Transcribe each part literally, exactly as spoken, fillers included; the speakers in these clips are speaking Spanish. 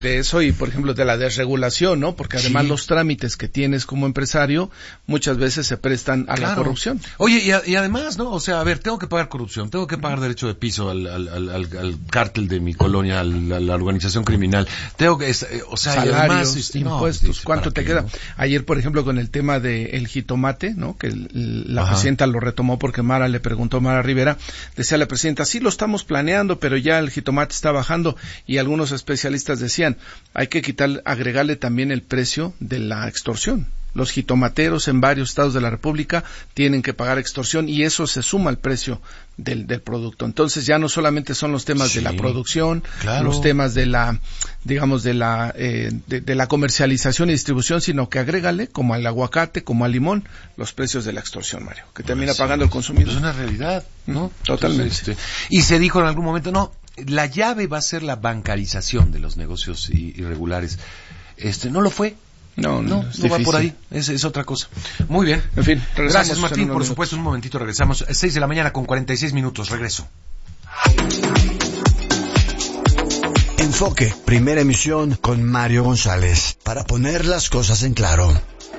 De eso y, por ejemplo, de la desregulación, ¿no? Porque además sí. los trámites que tienes como empresario muchas veces se prestan a claro. la corrupción. Oye, y, a, y además, ¿no? O sea, a ver, tengo que pagar corrupción, tengo que pagar derecho de piso al, al, al, al, al cártel de mi colonia, al, a la organización criminal, tengo que, eh, o sea, salarios, y además, este, impuestos, no, ¿cuánto te qué, queda? ¿no? Ayer, por ejemplo, con el tema del jitomate, ¿no? Que el, la Ajá. presidenta lo retomó porque Mara le preguntó, Mara Rivera, decía la presidenta, sí lo estamos planeando, pero ya el jitomate está bajando, y algunos especialistas decían, hay que quitar, agregarle también el precio de la extorsión. Los jitomateros en varios estados de la República tienen que pagar extorsión y eso se suma al precio del, del producto. Entonces ya no solamente son los temas sí, de la producción, claro. los temas de la, digamos, de la, eh, de, de la comercialización y distribución, sino que agrégale, como al aguacate, como al limón, los precios de la extorsión, Mario, que termina pues, pagando el consumidor. Es una realidad, ¿no? Totalmente. Entonces, este, y se dijo en algún momento, no, la llave va a ser la bancarización de los negocios irregulares. Este, no lo fue. No, no, no, no va por ahí, es, es otra cosa. Muy bien. En fin, gracias Martín, por supuesto, un momentito regresamos. seis de la mañana con cuarenta y seis minutos, regreso. Enfoque, primera emisión con Mario González, para poner las cosas en claro.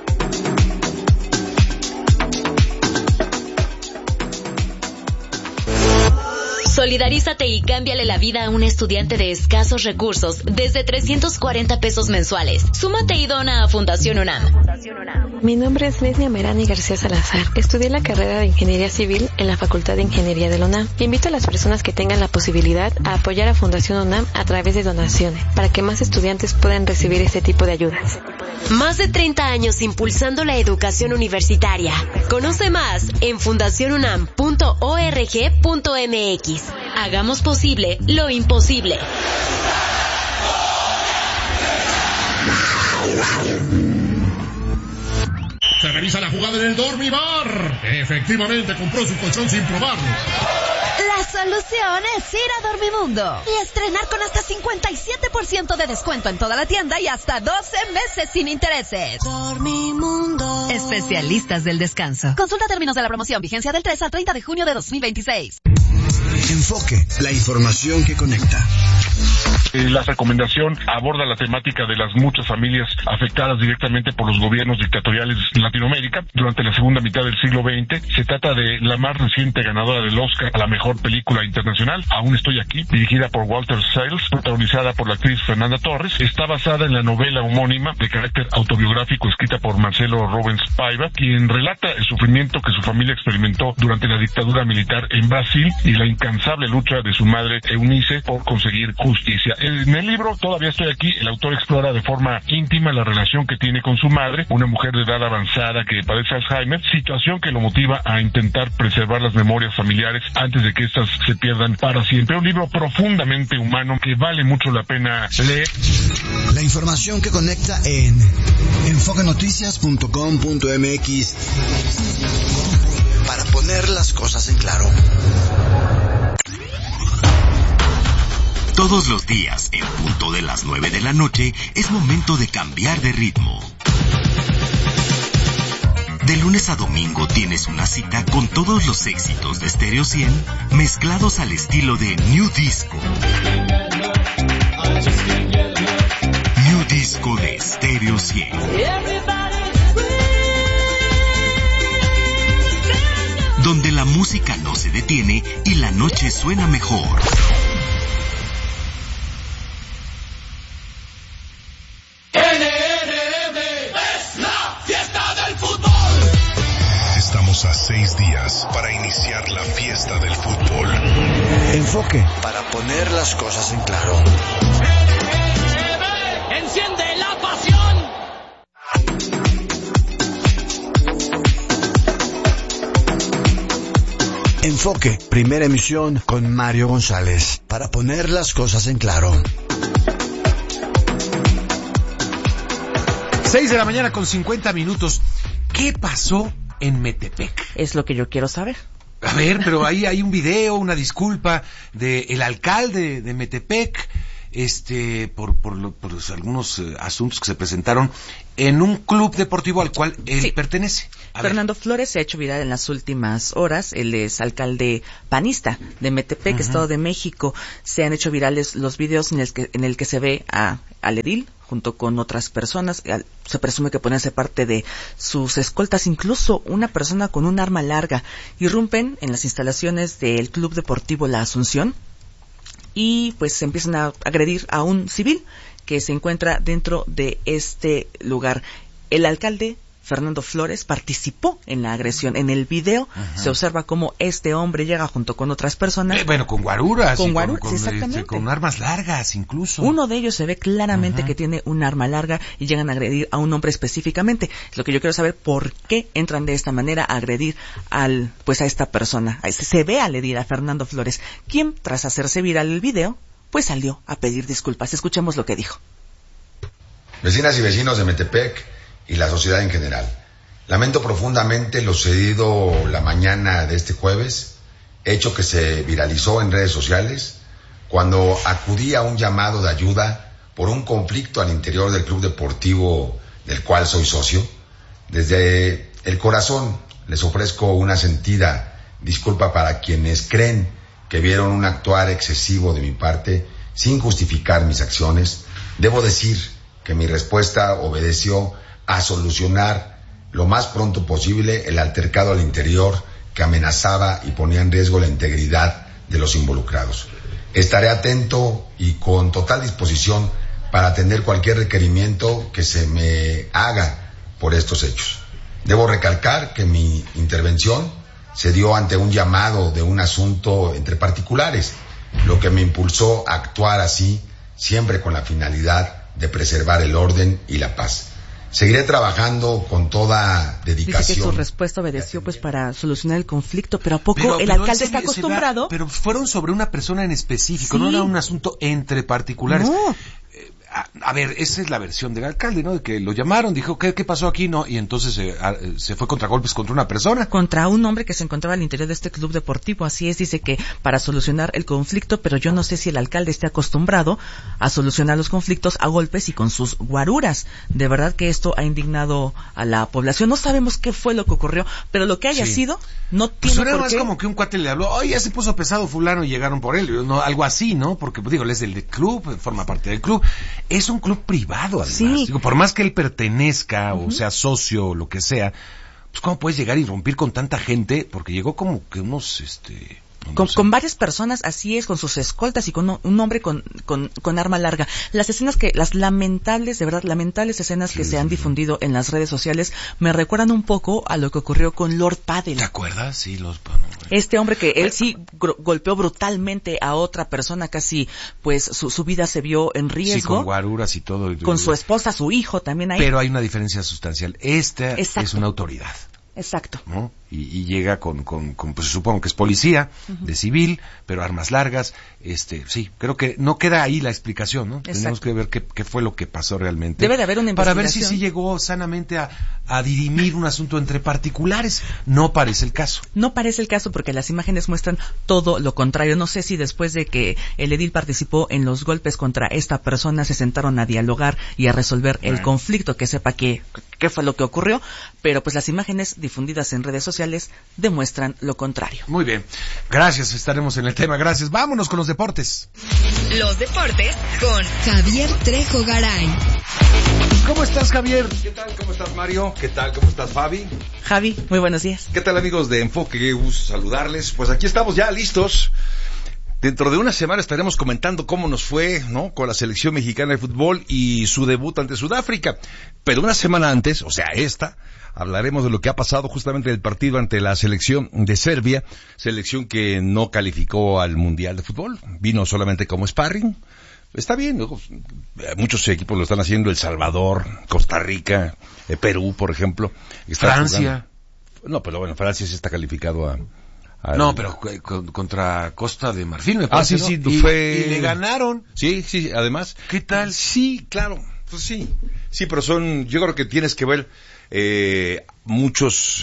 Solidarízate y cámbiale la vida a un estudiante de escasos recursos desde trescientos cuarenta pesos mensuales. Súmate y dona a Fundación UNAM. Mi nombre es Lesnia Merani García Salazar. Estudié la carrera de Ingeniería Civil en la Facultad de Ingeniería de la UNAM. Invito a las personas que tengan la posibilidad a apoyar a Fundación UNAM a través de donaciones, para que más estudiantes puedan recibir este tipo de ayudas. Más de treinta años impulsando la educación universitaria. Conoce más en fundación unam punto org punto mx. Hagamos posible lo imposible. Se revisa la jugada en el Dormibar. Efectivamente compró su colchón sin probarlo. La solución es ir a Dormimundo y estrenar con hasta cincuenta y siete por ciento de descuento en toda la tienda y hasta doce meses sin intereses. Dormimundo. Especialistas del descanso. Consulta términos de la promoción. Vigencia del tres al treinta de junio de dos mil veintiséis. Enfoque, la información que conecta. La recomendación aborda la temática de las muchas familias afectadas directamente por los gobiernos dictatoriales de Latinoamérica durante la segunda mitad del siglo veinte. Se trata de la más reciente ganadora del Oscar a la mejor película internacional, Aún estoy aquí, dirigida por Walter Salles, protagonizada por la actriz Fernanda Torres. Está basada en la novela homónima de carácter autobiográfico escrita por Marcelo Rubens Paiva, quien relata el sufrimiento que su familia experimentó durante la dictadura militar en Brasil y la incansable lucha de su madre Eunice por conseguir justicia. En el libro Todavía estoy aquí, el autor explora de forma íntima la relación que tiene con su madre, una mujer de edad avanzada que padece Alzheimer, situación que lo motiva a intentar preservar las memorias familiares antes de que éstas se pierdan para siempre. Un libro profundamente humano que vale mucho la pena leer. La información que conecta en enfoque noticias punto com punto mx para poner las cosas en claro. Todos los días, en punto de las nueve de la noche, es momento de cambiar de ritmo. De lunes a domingo tienes una cita con todos los éxitos de Stereo cien, mezclados al estilo de New Disco. New Disco de Stereo cien. Donde la música no se detiene y la noche suena mejor. Estamos a seis días para iniciar la fiesta del fútbol. Enfoque, para poner las cosas en claro. ¡Enciende la pasión! Enfoque, primera emisión con Mario González, para poner las cosas en claro. seis de la mañana con cincuenta minutos. ¿Qué pasó en Metepec? Es lo que yo quiero saber. A ver, pero ahí hay un video, una disculpa de el alcalde de Metepec, este, por, por, lo, por los, algunos eh, asuntos que se presentaron en un club deportivo al cual él sí. pertenece. A Fernando ver. Flores se ha hecho viral en las últimas horas. Él es alcalde panista de Metepec, uh-huh. Estado de México. Se han hecho virales los videos en el que, en el que se ve a, al edil junto con otras personas. Se presume que pueden ser parte de sus escoltas. Incluso una persona con un arma larga irrumpen en las instalaciones del Club Deportivo La Asunción y pues se empiezan a agredir a un civil que se encuentra dentro de este lugar. El alcalde Fernando Flores participó en la agresión. En el video uh-huh. se observa cómo este hombre llega junto con otras personas. Eh, bueno, con guaruras. Con y guaruras, con, con, exactamente. Este, con armas largas, incluso. Uno de ellos se ve claramente uh-huh. que tiene un arma larga y llegan a agredir a un hombre específicamente. Lo que yo quiero saber, ¿por qué entran de esta manera a agredir al, pues a esta persona? Se ve agredir a Fernando Flores, quien, tras hacerse viral el video, pues salió a pedir disculpas. Escuchemos lo que dijo. Vecinas y vecinos de Metepec y la sociedad en general, lamento profundamente lo sucedido la mañana de este jueves, hecho que se viralizó en redes sociales cuando acudí a un llamado de ayuda por un conflicto al interior del club deportivo del cual soy socio. Desde el corazón les ofrezco una sentida disculpa para quienes creen que vieron un actuar excesivo de mi parte sin justificar mis acciones. Debo decir que mi respuesta obedeció a solucionar lo más pronto posible el altercado al interior que amenazaba y ponía en riesgo la integridad de los involucrados. Estaré atento y con total disposición para atender cualquier requerimiento que se me haga por estos hechos. Debo recalcar que mi intervención se dio ante un llamado de un asunto entre particulares, lo que me impulsó a actuar así, siempre con la finalidad de preservar el orden y la paz. Seguiré trabajando con toda dedicación. Dice que su respuesta obedeció pues para solucionar el conflicto, pero ¿a poco pero, el pero alcalde está acostumbrado? Da, pero fueron sobre una persona en específico, sí. No era un asunto entre particulares. No. Eh, a, a ver, esa es la versión del alcalde, ¿no? De que lo llamaron, dijo, ¿qué, qué pasó aquí? No, y entonces eh, a, se fue contra golpes contra una persona. Contra un hombre que se encontraba al interior de este club deportivo, así es, dice que para solucionar el conflicto, pero yo no sé si el alcalde esté acostumbrado a solucionar los conflictos a golpes y con sus guaruras. De verdad que esto ha indignado a la población. No sabemos qué fue lo que ocurrió, pero lo que haya sí. sido, no tiene pues por más qué. Como que un cuate le habló, oye, ya se puso pesado fulano y llegaron por él, no, algo así, ¿no? Porque, pues, digo, él es del club, forma parte del club. Es un club privado, además. Sí. Digo, por más que él pertenezca uh-huh. o sea socio o lo que sea, pues cómo puedes llegar y romper con tanta gente, porque llegó como que unos, este... No con, con varias personas, así es, con sus escoltas y con un hombre con, con, con arma larga. Las escenas que, las lamentables, de verdad, lamentables escenas sí, que sí, se han sí. difundido en las redes sociales me recuerdan un poco a lo que ocurrió con Lord Paddle. ¿Te acuerdas? Sí, los... Este hombre que él sí gro- golpeó brutalmente a otra persona, casi, pues, su, su vida se vio en riesgo. Sí, con guaruras y todo. Con su esposa, su hijo también ahí. Pero hay una diferencia sustancial. Esta Exacto. es una autoridad. Exacto. ¿No? Y, y llega con, con, con, pues supongo que es policía, uh-huh. de civil, pero armas largas, este, sí, creo que no queda ahí la explicación, ¿no? Exacto. Tenemos que ver qué, qué fue lo que pasó realmente. Debe de haber una investigación. Para ver si sí llegó sanamente a, a dirimir un asunto entre particulares. No parece el caso. No parece el caso porque las imágenes muestran todo lo contrario. No sé si después de que el edil participó en los golpes contra esta persona se sentaron a dialogar y a resolver bueno. el conflicto, que sepa qué, qué fue lo que ocurrió, pero pues las imágenes difundidas en redes sociales demuestran lo contrario. Muy bien, gracias, estaremos en el tema, gracias. Vámonos con los deportes. Los deportes con Javier Trejo Garay. ¿Cómo estás, Javier? ¿Qué tal? ¿Cómo estás, Mario? ¿Qué tal? ¿Cómo estás, Fabi? Javi, muy buenos días. ¿Qué tal, amigos de Enfoque? Qué gusto saludarles. Pues aquí estamos ya listos. Dentro de una semana estaremos comentando cómo nos fue, ¿no?, con la selección mexicana de fútbol y su debut ante Sudáfrica. Pero una semana antes, o sea, esta, hablaremos de lo que ha pasado justamente del partido ante la selección de Serbia, selección que no calificó al Mundial de Fútbol, vino solamente como sparring. Está bien, ¿no? Muchos equipos lo están haciendo, El Salvador, Costa Rica, eh, Perú, por ejemplo. Está Francia. Jugando. No, pero bueno, Francia sí está calificado a... Al... No, pero con, contra Costa de Marfil, me parece. Ah, sí, sí, ¿no? y, fue... y le ganaron. Sí, sí, además. ¿Qué tal? Sí, claro, pues sí. Sí, pero son, yo creo que tienes que ver eh, muchos, eh,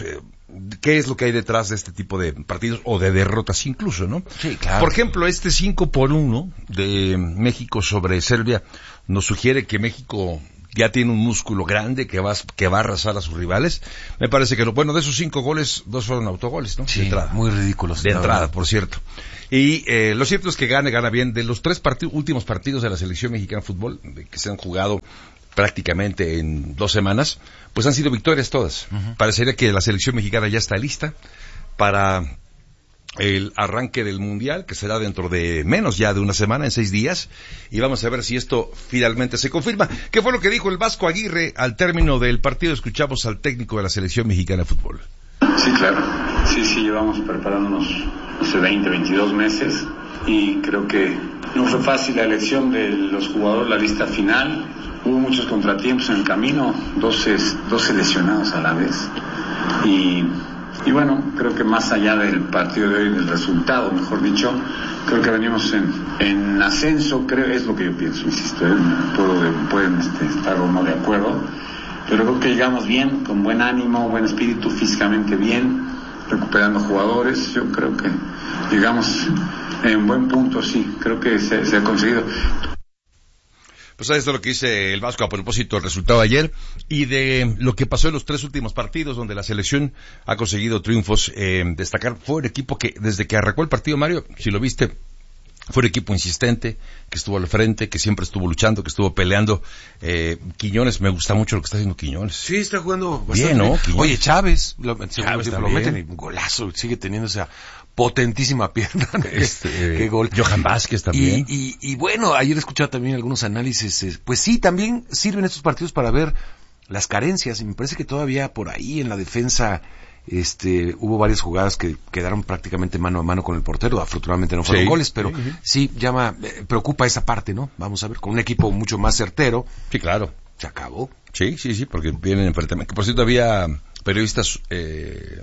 qué es lo que hay detrás de este tipo de partidos o de derrotas incluso, ¿no? Sí, claro. Por ejemplo, este cinco por uno de México sobre Serbia nos sugiere que México ya tiene un músculo grande que va, que va a arrasar a sus rivales. Me parece que, lo, bueno, de esos cinco goles, dos fueron autogoles, ¿no? Sí, de entrada. Muy ridículos. De entrada, verdad. Por cierto. Y eh, lo cierto es que gana, gana bien. De los tres partidos, últimos partidos de la selección mexicana de fútbol, que se han jugado prácticamente en dos semanas, pues han sido victorias todas. Uh-huh. Parecería que la selección mexicana ya está lista para el arranque del Mundial, que será dentro de menos ya de una semana, en seis días, y vamos a ver si esto finalmente se confirma. ¿Qué fue lo que dijo el Vasco Aguirre al término del partido? Escuchamos al técnico de la selección mexicana de fútbol. Sí, claro. Sí, sí, llevamos preparándonos hace veinte, veintidós meses, y creo que no fue fácil la elección de los jugadores, la lista final. Hubo muchos contratiempos en el camino, doce, doce lesionados a la vez, y Y bueno, creo que más allá del partido de hoy, del resultado, mejor dicho, creo que venimos en, en ascenso, creo, es lo que yo pienso, insisto, ¿eh? Puedo, pueden este, estar o no de acuerdo, pero creo que llegamos bien, con buen ánimo, buen espíritu, físicamente bien, recuperando jugadores. Yo creo que llegamos en buen punto, sí, creo que se, se ha conseguido. Pues esto es lo que dice el Vasco a propósito del resultado de ayer y de lo que pasó en los tres últimos partidos donde la selección ha conseguido triunfos. Eh, destacar, fue un equipo que desde que arrancó el partido, Mario, si lo viste, fue un equipo insistente, que estuvo al frente, que siempre estuvo luchando, que estuvo peleando. Eh, Quiñones, me gusta mucho lo que está haciendo Quiñones. Sí, está jugando bastante bien, ¿no? bien. Oye, Chávez, lo, Chávez lo meten y un golazo, sigue teniendo esa potentísima pierna. Este, qué, qué gol. Johan Vázquez también. Y, y, y bueno, ayer he escuchado también algunos análisis. Eh, pues sí, también sirven estos partidos para ver las carencias. Y me parece que todavía por ahí en la defensa este hubo varias jugadas que quedaron prácticamente mano a mano con el portero. Afortunadamente no fueron sí, goles, pero sí, sí. sí llama, eh, preocupa esa parte, ¿no? Vamos a ver, con un equipo mucho más certero. Sí, claro. Se acabó. Sí, sí, sí, porque vienen enfrentamientos. Por cierto, había periodistas eh,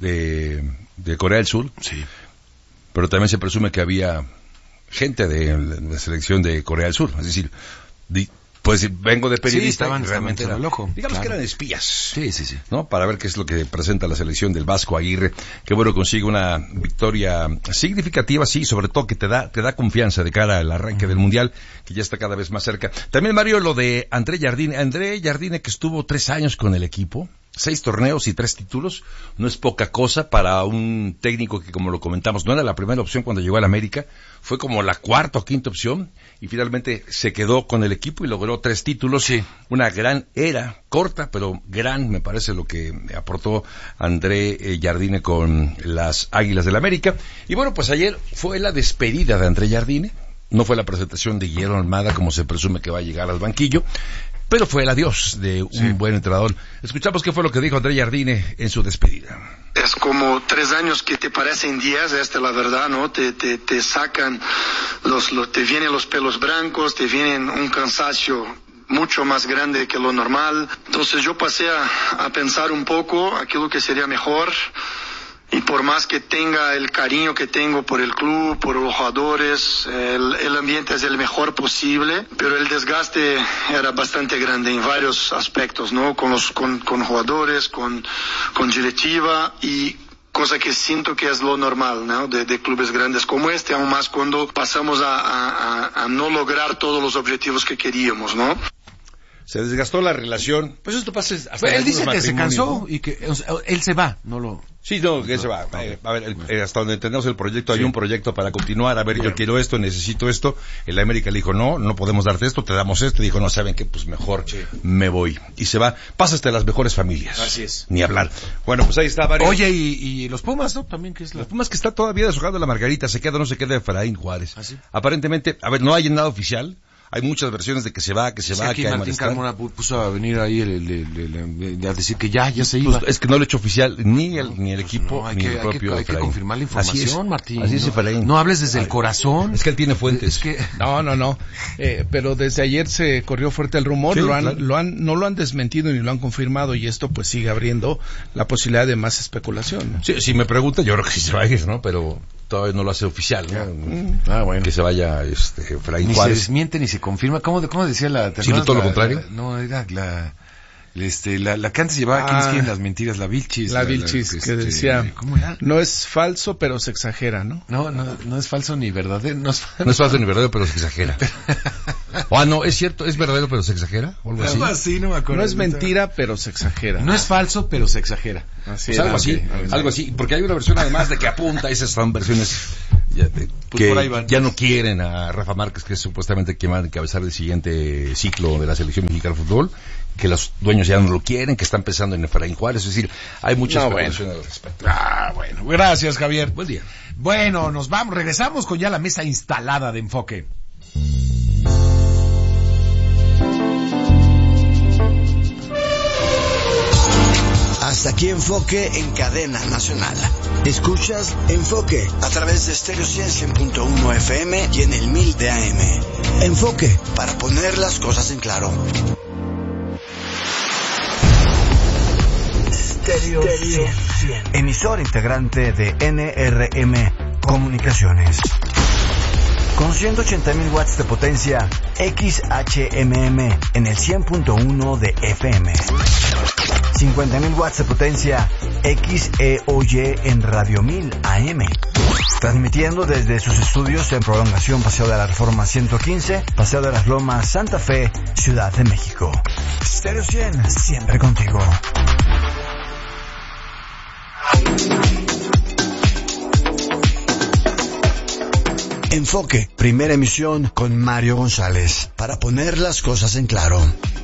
de, de Corea del Sur. Sí. Pero también se presume que había gente de la selección de Corea del Sur, es decir, di, pues vengo de periodista, sí, estaban, y realmente estaban era, loco, digamos claro. que eran espías, sí, sí, sí, ¿no? Para ver qué es lo que presenta la selección del Vasco Aguirre, que bueno, consigue una victoria significativa, sí, sobre todo que te da, te da confianza de cara al arranque uh-huh. del Mundial, que ya está cada vez más cerca. También, Mario, lo de André Jardine, André Jardine que estuvo tres años con el equipo, seis torneos y tres títulos, no es poca cosa para un técnico que, como lo comentamos, no era la primera opción cuando llegó al América, fue como la cuarta o quinta opción, y finalmente se quedó con el equipo y logró tres títulos, sí. Una gran era, corta, pero gran, me parece lo que aportó André Jardine con las Águilas del América. Y bueno, pues ayer fue la despedida de André Jardine, no fue la presentación de Guillermo Almada, como se presume que va a llegar al banquillo, pero fue el adiós de un sí. buen entrenador. Escuchamos qué fue lo que dijo André Jardine en su despedida. Es como tres años que te parecen días, esta es la verdad, ¿no? Te, te, te sacan, los, los, te vienen los pelos blancos, te vienen un cansancio mucho más grande que lo normal. Entonces yo pasé a, a pensar un poco aquello que sería mejor. Y por más que tenga el cariño que tengo por el club, por los jugadores, el, el ambiente es el mejor posible, pero el desgaste era bastante grande en varios aspectos, ¿no? Con los con, con jugadores, con, con directiva y cosa que siento que es lo normal, ¿no? De, de clubes grandes como este, aún más cuando pasamos a, a, a no lograr todos los objetivos que queríamos, ¿no? Se desgastó la relación. Pues esto pasa hasta pues él dice que se cansó, ¿no? Y que o sea, él se va, no lo... Sí, no, que se va. Okay. A ver, el, hasta donde entendemos el proyecto, sí. Hay un proyecto para continuar. A ver, Bien. Yo quiero esto, necesito esto. El América le dijo, no, no podemos darte esto, te damos esto. Y dijo, no, ¿saben qué? Pues mejor sí. me voy. Y se va. Pasa hasta las mejores familias. Así es. Ni hablar. Bueno, pues ahí está. Varios. Oye, y, y los Pumas, ¿no? También, ¿qué es la... Los Pumas que está todavía deshojando la Margarita. Se queda o no se queda Efraín Juárez. ¿Ah, sí? Aparentemente, a ver, no hay nada oficial. Hay muchas versiones de que se va, que se es va, que, aquí que hay Martín malestar. Carmona puso a venir ahí el, el, el, el, el, a decir que ya, ya se iba. Pues es que no lo he hecho oficial ni el, ni el equipo, no, hay ni que, el propio hay que, hay que confirmar la información, así es, Martín. Así es, no, Efraín. No hables desde Ay, el corazón. Es que él tiene fuentes. Es que... No, no, no. Eh, pero desde ayer se corrió fuerte el rumor, sí, lo han, claro. lo han, no lo han desmentido ni lo han confirmado y esto pues sigue abriendo la posibilidad de más especulación, ¿no? Sí, si me pregunta, yo creo que sí se va a ir, ¿no? Pero todavía no lo hace oficial, ¿no? Ah, bueno. Que se vaya, este, Efraín Ni Juárez. se desmiente ni se confirma. ¿Cómo, cómo decía la... Sí, todo lo contrario. La, no, era la... Este, la, la que antes llevaba, ¿quiénes quieren las mentiras? La Vilchis. La, la Vilchis, que este, decía, ¿cómo era? No es falso, pero se exagera, ¿no? No, no, no es falso ni verdadero. No es, no es falso ni verdadero, pero se exagera. Ah, no, es cierto, es verdadero, pero se exagera. ¿O algo así? Algo así, no me acuerdo. No es mentira, pero se exagera. No es falso, pero se exagera. Así pues algo así, okay. algo así. Porque hay una versión además de que apunta, esas son versiones ya, de, pues que por ahí van. Ya no quieren a Rafa Márquez, que es supuestamente quien va a encabezar el siguiente ciclo de la selección mexicana de fútbol, que los dueños ya no lo quieren, que están pensando en Efraín Juárez, es decir, hay muchas no, especulaciones bueno. al respecto. Ah, bueno, gracias Javier. Buen día. Bueno, nos vamos, regresamos con ya la mesa instalada de Enfoque. Hasta aquí Enfoque en cadena nacional. Escuchas Enfoque a través de Stereo cien punto uno F M y en el mil de A M. Enfoque, para poner las cosas en claro. Stereo cien, emisor integrante de N R M Comunicaciones. Con ciento ochenta mil watts de potencia, X H M M en el cien punto uno de F M. cincuenta mil watts de potencia, X E O Y en Radio mil A M. Transmitiendo desde sus estudios en prolongación Paseo de la Reforma ciento quince, Paseo de las Lomas, Santa Fe, Ciudad de México. Stereo cien, siempre contigo. Enfoque, primera emisión con Mario González, para poner las cosas en claro.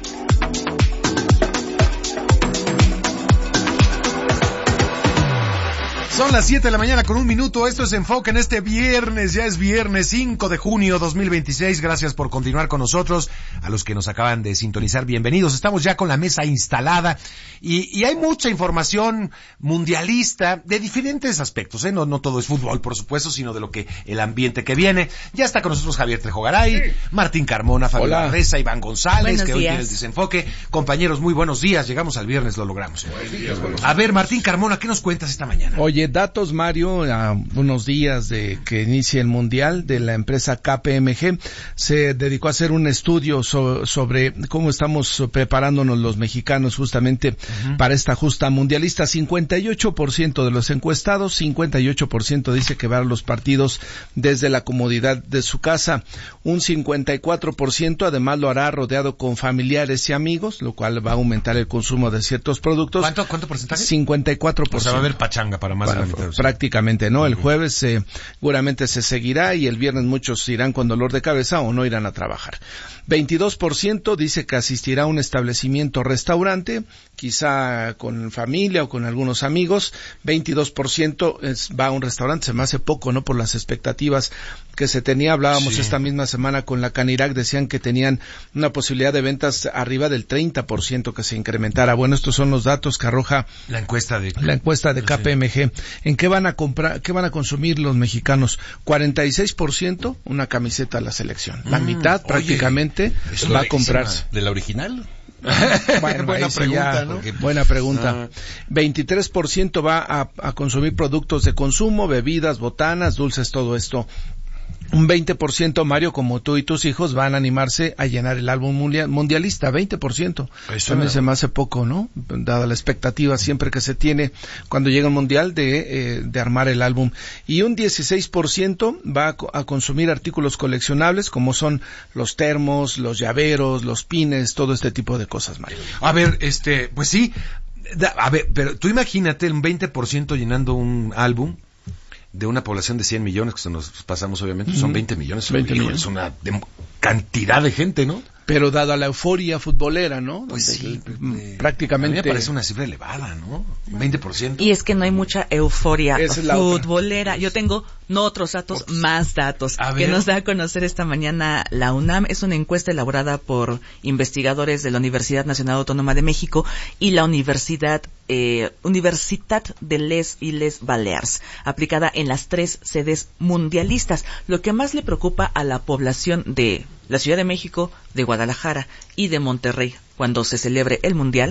Son las siete de la mañana con un minuto, esto es Enfoque en este viernes, ya es viernes cinco de junio dos mil veintiséis, gracias por continuar con nosotros, a los que nos acaban de sintonizar, bienvenidos, estamos ya con la mesa instalada y, y hay mucha información mundialista de diferentes aspectos, ¿eh? no, no todo es fútbol por supuesto, sino de lo que el ambiente que viene, ya está con nosotros Javier Trejo Garay, sí. Martín Carmona, Fabiola Reza, Iván González, buenos que días. Hoy tiene el desenfoque, compañeros muy buenos días, llegamos al viernes, lo logramos. Días, a ver Martín Carmona, ¿qué nos cuentas esta mañana? Oye, datos, Mario, a unos días de que inicie el Mundial, de la empresa K P M G, se dedicó a hacer un estudio so, sobre cómo estamos preparándonos los mexicanos justamente uh-huh. para esta justa mundialista. cincuenta y ocho por ciento de los encuestados, cincuenta y ocho por ciento dice que va a los partidos desde la comodidad de su casa. Un cincuenta y cuatro por ciento además lo hará rodeado con familiares y amigos, lo cual va a aumentar el consumo de ciertos productos. ¿Cuánto, cuánto porcentaje? cincuenta y cuatro por ciento. O sea, va a haber pachanga para más bueno, de la mitad. Prácticamente, ¿no? El jueves eh, seguramente se seguirá y el viernes muchos irán con dolor de cabeza o no irán a trabajar. veintidós por ciento dice que asistirá a un establecimiento restaurante, quizá con familia o con algunos amigos. veintidós por ciento es, va a un restaurante, se me hace poco, ¿no? Por las expectativas que se tenía. Hablábamos sí. esta misma semana con la Canirac, decían que tenían una posibilidad de ventas arriba del treinta por ciento que se incrementara. Bueno, estos son los datos que arroja la encuesta de la encuesta de K P M G. ¿En qué van a comprar, qué van a consumir los mexicanos? cuarenta y seis por ciento una camiseta de la selección. La mm, mitad oye, prácticamente va a comprarse. ¿De la original? Bueno, buena pregunta, ya, ¿no? Buena pregunta. Ah. veintitrés por ciento va a, a consumir productos de consumo, bebidas, botanas, dulces, todo esto. Un veinte por ciento, Mario, como tú y tus hijos, van a animarse a llenar el álbum mundialista, veinte por ciento. Eso también se me hace poco, ¿no? Dada la expectativa siempre que se tiene cuando llega el mundial de, eh, de armar el álbum. Y un dieciséis por ciento va a, a consumir artículos coleccionables como son los termos, los llaveros, los pines, todo este tipo de cosas, Mario. A ver, este, pues sí, da, a ver, pero tú imagínate un veinte por ciento llenando un álbum de una población de cien millones, que se nos pasamos obviamente, mm. son veinte millones, veinte millones. Es una de, cantidad de gente, ¿no? Pero dada la euforia futbolera, ¿no? Pues sí, eh, prácticamente. A mí me parece una cifra elevada, ¿no? veinte por ciento. Y es que no hay mucha euforia futbolera. Yo tengo no otros datos, Ops. más datos que nos da a conocer esta mañana la UNAM. Es una encuesta elaborada por investigadores de la Universidad Nacional Autónoma de México y la Universidad eh, Universitat de Les Illes Balears, aplicada en las tres sedes mundialistas. Lo que más le preocupa a la población de la Ciudad de México, de Guadalajara y de Monterrey cuando se celebre el Mundial, uh-huh.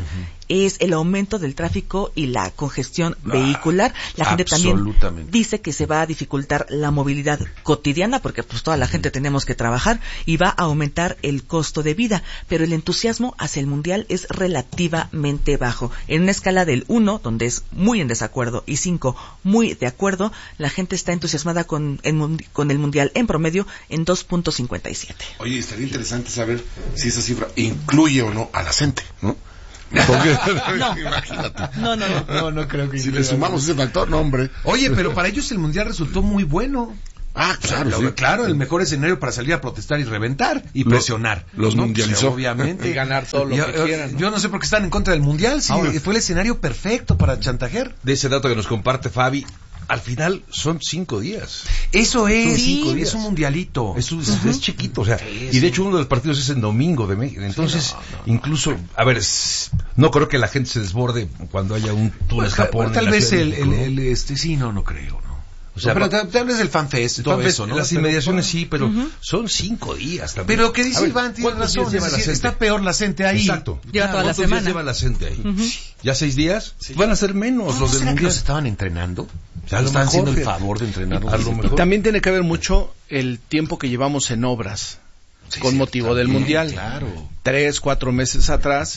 es el aumento del tráfico y la congestión ah, vehicular. La gente también dice que se va a dificultar la movilidad cotidiana porque pues toda la gente tenemos que trabajar y va a aumentar el costo de vida, pero el entusiasmo hacia el mundial es relativamente bajo. En una escala del uno, donde es muy en desacuerdo, y cinco, muy de acuerdo, la gente está entusiasmada con el, con el mundial en promedio en dos punto cincuenta y siete. Oye, estaría interesante saber si esa cifra incluye o no a la gente, ¿no? Porque, no. Imagínate. No, no, no. No, no creo que si le sumamos ese factor, no, hombre. Oye, pero para ellos el mundial resultó muy bueno. Ah, claro, o sea, sí. claro, el mejor escenario para salir a protestar y reventar y presionar. Los, los ¿no? mundializó. O sea, obviamente. Y ganar todo lo yo, que quieran. ¿no? Yo no sé por qué están en contra del mundial, si Ahora, fue el escenario perfecto para chantajear. De ese dato que nos comparte Fabi, al final son cinco días. Eso es, son cinco días. Es un mundialito. Es, es, uh-huh. es chiquito, o sea, sí, y de hecho uno de los partidos es en domingo de México. Entonces, sí, no, no, incluso, a ver, es, no creo que la gente se desborde cuando haya un Túnez-Japón. Bueno, tal vez el, el, el, este, sí, no, no creo, ¿no? O sea, no, pero te hablas del FanFest, todo fan eso, ¿no? Las inmediaciones sí, pero uh-huh. son cinco días también. Pero que dice Iván, tiene razón, lleva la está peor la gente ahí. Exacto. Lleva toda la semana. lleva la gente ahí? Uh-huh. ¿Ya seis días? Sí. Van a ser menos los del mundial. ¿Estaban entrenando? O sea, estaban haciendo el favor de entrenar. A lo mejor. También tiene que ver mucho el tiempo que llevamos en obras. Sí, con sí, motivo también, del mundial, claro. tres, cuatro meses atrás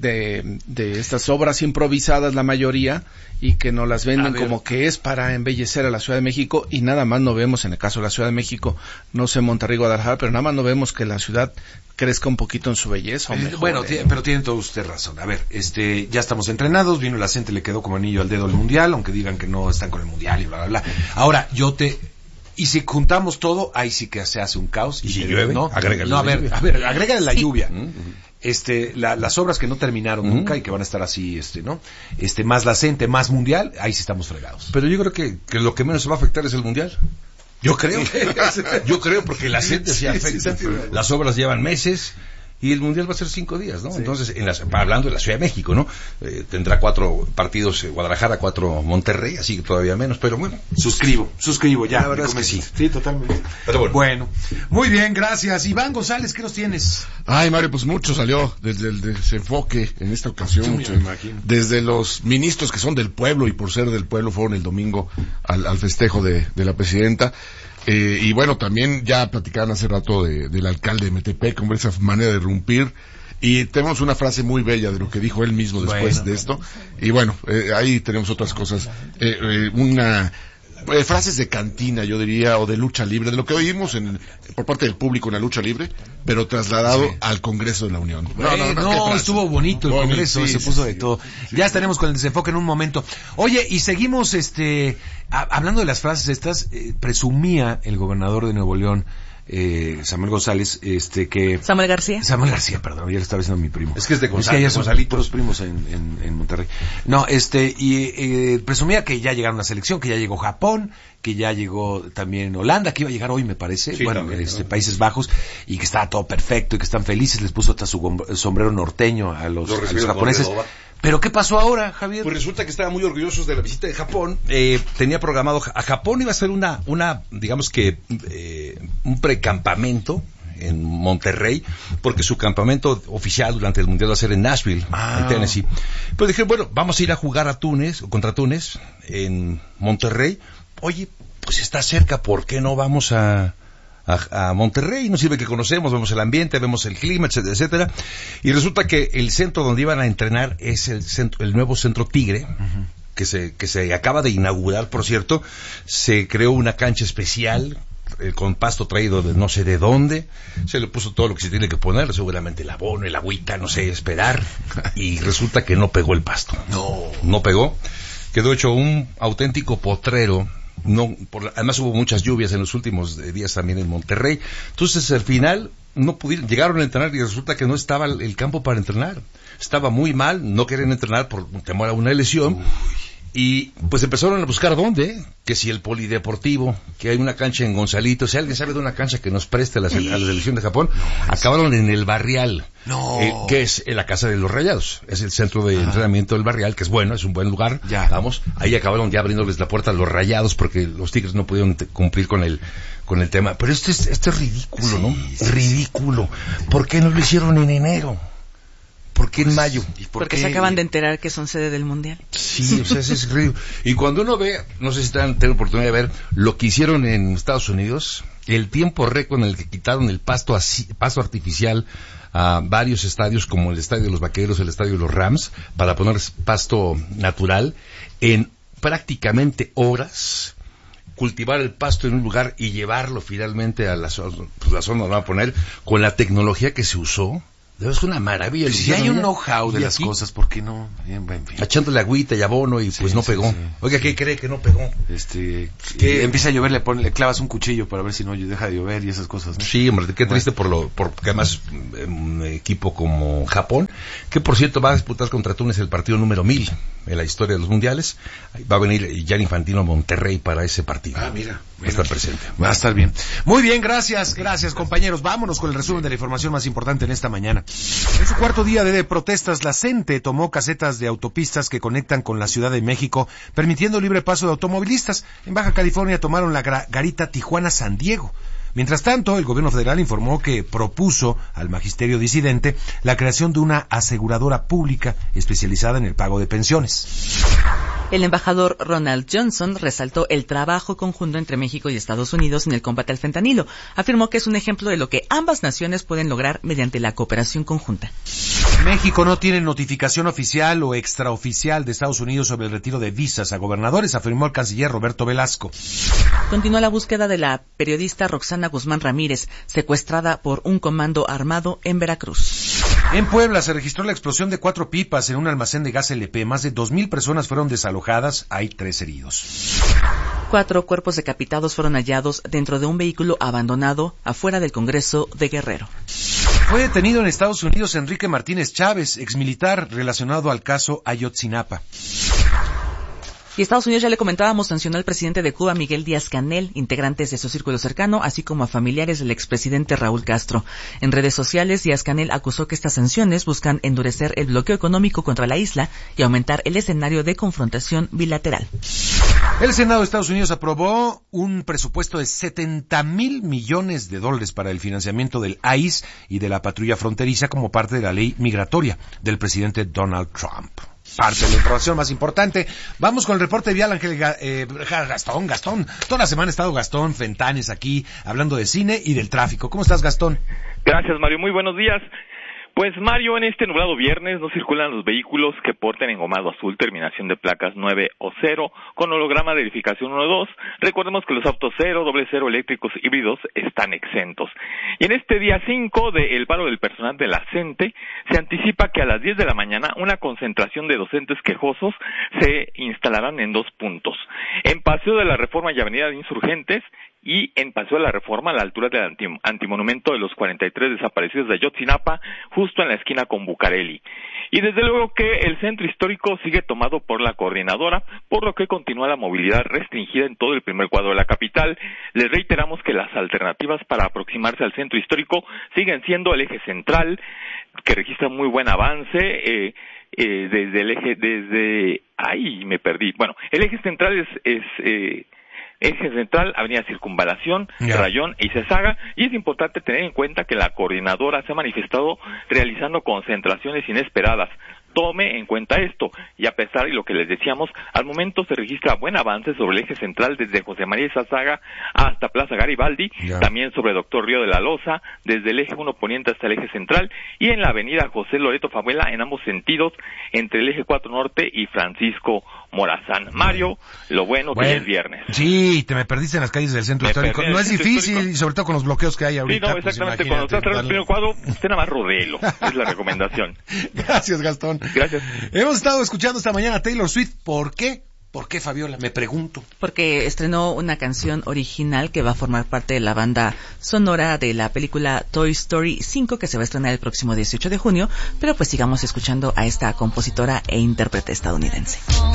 de, de estas obras improvisadas la mayoría y que nos las venden como que es para embellecer a la Ciudad de México y nada más no vemos, en el caso de la Ciudad de México, no sé Monterrey, Guadalajara, pero nada más no vemos que la ciudad crezca un poquito en su belleza. O mejore. Bueno, t- pero tienen todo usted razón. A ver, este, ya estamos entrenados, vino la gente, le quedó como anillo al dedo el mundial, aunque digan que no están con el mundial y bla, bla, bla. Ahora, yo te... Y si juntamos todo, ahí sí que se hace un caos. Y si llueve, ¿no? agrégale no, a ver, lluvia. a ver, agrégale la sí. lluvia. Uh-huh. Este, la, las obras que no terminaron uh-huh. nunca y que van a estar así, este, ¿no? Este, más la gente, más mundial, ahí sí estamos fregados. Pero yo creo que, que lo que menos se va a afectar es el mundial. Yo creo. Yo creo porque la gente se afecta. Sí, sí, sí, las obras llevan meses. Y el mundial va a ser cinco días, ¿no? Sí. Entonces, en las, hablando de la Ciudad de México, ¿no? Eh, tendrá cuatro partidos eh, Guadalajara, cuatro Monterrey, así que todavía menos, pero bueno. Suscribo, suscribo ya. La verdad es que sí. Sí, totalmente. Pero bueno. Bueno, muy bien, gracias. Iván González, ¿qué nos tienes? Ay, Mario, pues mucho salió desde el desenfoque en esta ocasión. Sí, mucho, me imagino. Desde los ministros que son del pueblo y por ser del pueblo fueron el domingo al, al festejo de, de la presidenta. Eh, y bueno, también ya platicaban hace rato de, del alcalde de Metepec, con esa manera de irrumpir. Y tenemos una frase muy bella de lo que dijo él mismo después bueno, de esto. Y bueno, eh, ahí tenemos otras cosas. Eh, eh, una... Eh, frases de cantina, yo diría, o de lucha libre, de lo que oímos en, por parte del público en la lucha libre, pero trasladado sí. al Congreso de la Unión. No, no, no, no estuvo bonito el bonito, Congreso, sí, se puso sí, de sí, todo. Sí, ya estaremos con el desenfoque en un momento. Oye, y seguimos, este, a, hablando de las frases estas, eh, presumía el gobernador de Nuevo León, Eh, Samuel González, este que... Samuel García. Samuel García, perdón, ya le estaba diciendo a mi primo. Es que es de González. Es que ya son salitos primos en, en, en Monterrey. No, este, y eh, presumía que ya llegaron a la selección, que ya llegó Japón, que ya llegó también Holanda, que iba a llegar hoy, me parece, sí, bueno, también, este, ¿no? Países Bajos, y que estaba todo perfecto, y que están felices, les puso hasta su sombrero norteño a los, a los japoneses. ¿Pero qué pasó ahora, Javier? Pues resulta que estaban muy orgullosos de la visita de Japón. Eh, tenía programado, a Japón iba a ser una, una digamos que, eh, un precampamento en Monterrey, porque su campamento oficial durante el Mundial va a ser en Nashville, ah. en Tennessee. Pues dije, bueno, vamos a ir a jugar a Túnez, contra Túnez, en Monterrey. Oye, pues está cerca, ¿por qué no vamos a... A, a Monterrey? Nos sirve que conocemos, vemos el ambiente, vemos el clima, etcétera, etcétera. Y resulta que el centro donde iban a entrenar es el centro, el nuevo Centro Tigre, uh-huh. que se que se acaba de inaugurar, por cierto. Se creó una cancha especial eh, con pasto traído de no sé de dónde. Se le puso todo lo que se tiene que poner, seguramente el abono, el agüita, no sé, esperar. Y resulta que no pegó el pasto. No, no pegó. Quedó hecho un auténtico potrero. No, por, además hubo muchas lluvias en los últimos días también en Monterrey. Entonces al final no pudieron, llegaron a entrenar y resulta que no estaba el, el campo para entrenar. Estaba muy mal, no querían entrenar por temor a una lesión. Uy. Y pues empezaron a buscar dónde, que si el polideportivo, que hay una cancha en Gonzalito, si alguien sabe de una cancha que nos preste a la, a la selección de Japón, no, acabaron en el Barrial, no. eh, que es en la casa de los Rayados, es el centro de ah. entrenamiento del Barrial, que es bueno, es un buen lugar, ya. Vamos, ahí acabaron ya abriéndoles la puerta a los Rayados porque los Tigres no pudieron te- cumplir con el con el tema, pero esto es, esto es ridículo, sí, ¿no? Sí, ridículo. ¿Por qué no lo hicieron en enero? por qué en mayo? ¿Y por Porque qué? Se acaban de enterar que son sede del Mundial. Sí, o sea, es increíble. Y cuando uno ve, no sé si están teniendo oportunidad de ver lo que hicieron en Estados Unidos, el tiempo récord en el que quitaron el pasto, así, pasto artificial a varios estadios como el estadio de los Vaqueros, el estadio de los Rams, para poner pasto natural, en prácticamente horas, cultivar el pasto en un lugar y llevarlo finalmente a la zona, pues la zona donde van a poner, con la tecnología que se usó. Es una maravilla. Si hay un know-how de las cosas, ¿por qué no? Bien, bien, bien. Echándole agüita y abono y sí, pues no sí, pegó. Sí. Oiga, ¿qué cree que no pegó? Este, que empieza a llover, le, pon, le clavas un cuchillo para ver si no deja de llover y esas cosas, ¿no? Sí, hombre, qué triste bueno. por lo, porque además un equipo como Japón, que por cierto va a disputar contra Túnez el partido número mil en la historia de los mundiales. Va a venir Gianni Infantino a Monterrey para ese partido. Ah, mira. Va a estar presente. Va a estar bien. Muy bien, gracias, gracias compañeros. Vámonos con el resumen de la información más importante en esta mañana. En su cuarto día de protestas, la CENTE tomó casetas de autopistas que conectan con la Ciudad de México, permitiendo libre paso de automovilistas. En Baja California tomaron la garita Tijuana-San Diego. Mientras tanto, el gobierno federal informó que propuso al magisterio disidente la creación de una aseguradora pública especializada en el pago de pensiones. El embajador Ronald Johnson resaltó el trabajo conjunto entre México y Estados Unidos en el combate al fentanilo. Afirmó que es un ejemplo de lo que ambas naciones pueden lograr mediante la cooperación conjunta. México no tiene notificación oficial o extraoficial de Estados Unidos sobre el retiro de visas a gobernadores, afirmó el canciller Roberto Velasco. Continúa la búsqueda de la periodista Roxana Guzmán Ramírez, secuestrada por un comando armado en Veracruz. En Puebla se registró la explosión de cuatro pipas en un almacén de gas L P. Más de dos mil personas fueron desalojadas. Hay tres heridos. Cuatro cuerpos decapitados fueron hallados dentro de un vehículo abandonado afuera del Congreso de Guerrero. Fue detenido en Estados Unidos Enrique Martínez Chávez, exmilitar relacionado al caso Ayotzinapa. Y Estados Unidos, ya le comentábamos, sancionó al presidente de Cuba, Miguel Díaz-Canel, integrantes de su círculo cercano, así como a familiares del expresidente Raúl Castro. En redes sociales, Díaz-Canel acusó que estas sanciones buscan endurecer el bloqueo económico contra la isla y aumentar el escenario de confrontación bilateral. El Senado de Estados Unidos aprobó un presupuesto de setenta mil millones de dólares para el financiamiento del I C E y de la patrulla fronteriza como parte de la ley migratoria del presidente Donald Trump. Parte de la información más importante. Vamos con el reporte vial, Ángel eh, Gastón, Gastón. Toda la semana ha estado Gastón Fentanes aquí hablando de cine y del tráfico. ¿Cómo estás, Gastón? Gracias, Mario. Muy buenos días. Pues, Mario, en este nublado viernes no circulan los vehículos que porten engomado azul, terminación de placas nueve o cero, con holograma de verificación uno dos. Recordemos que los autos cero, doble cero, eléctricos híbridos están exentos. Y en este día cinco del paro del personal de la CENTE, se anticipa que a las diez de la mañana una concentración de docentes quejosos se instalarán en dos puntos. En Paseo de la Reforma y Avenida de Insurgentes, y en Paseo de la Reforma a la altura del anti- antimonumento de los cuarenta y tres desaparecidos de Ayotzinapa, justo en la esquina con Bucareli. Y desde luego que el centro histórico sigue tomado por la coordinadora, por lo que continúa la movilidad restringida en todo el primer cuadro de la capital. Les reiteramos que las alternativas para aproximarse al centro histórico siguen siendo el eje central, que registra muy buen avance, eh, eh, desde el eje, desde, ay, me perdí, bueno, el eje central es, es, eh, Eje central, Avenida Circunvalación, yeah. Rayón y Cesaga, y es importante tener en cuenta que la coordinadora se ha manifestado realizando concentraciones inesperadas. Tome en cuenta esto, y a pesar de lo que les decíamos, al momento se registra buen avance sobre el eje central desde José María Zazaga hasta Plaza Garibaldi, yeah. También sobre Doctor Río de la Loza, desde el eje uno poniente hasta el eje central, y en la avenida José Loreto Fabuela en ambos sentidos, entre el eje cuatro norte y Francisco Morazán. Mario, lo bueno, bueno que es viernes. Sí, te me perdiste en las calles del centro me histórico. No es difícil, histórico. Y sobre todo con los bloqueos que hay ahorita. Sí, no, exactamente. Pues, cuando estás tras el primer cuadro, usted nada más rodelo. Es la recomendación. Gracias, Gastón. Gracias. Hemos estado escuchando esta mañana a Taylor Swift. ¿Por qué? ¿Por qué, Fabiola? Me pregunto. Porque estrenó una canción original que va a formar parte de la banda sonora de la película Toy Story cinco, que se va a estrenar el próximo dieciocho de junio. Pero pues sigamos escuchando a esta compositora e intérprete estadounidense.